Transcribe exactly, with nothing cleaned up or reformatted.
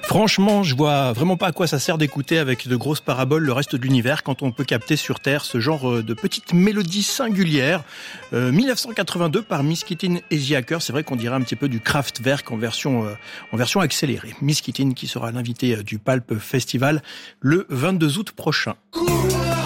Franchement, je vois vraiment pas à quoi ça sert d'écouter avec de grosses paraboles le reste de l'univers quand on peut capter sur Terre ce genre de petites mélodies singulières. Euh, dix-neuf cent quatre-vingt-deux par Miss Kittin et The Hackers, c'est vrai qu'on dirait un petit peu du Kraftwerk en version, euh, en version accélérée. Miss Kittin qui sera l'invité du Pulp Festival le vingt-deux août prochain.